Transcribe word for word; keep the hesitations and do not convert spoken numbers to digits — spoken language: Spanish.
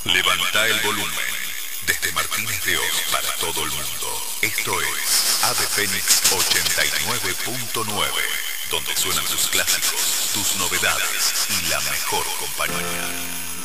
Levanta el volumen. Desde Martínez de Oz para todo el mundo. Esto es Ave Fénix ochenta y nueve punto nueve, donde suenan tus clásicos, tus novedades y la mejor compañía.